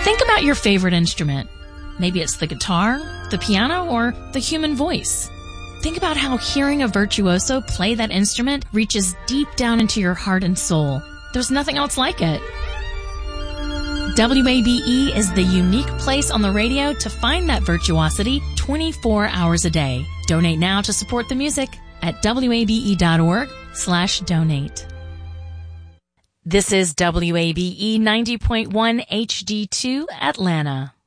Think about your favorite instrument. Maybe it's the guitar, the piano, or the human voice. Think about how hearing a virtuoso play that instrument reaches deep down into your heart and soul. There's nothing else like it. WABE is the unique place on the radio to find that virtuosity 24 hours a day. Donate now to support the music at wabe.org/donate. This is WABE 90.1 HD2 Atlanta.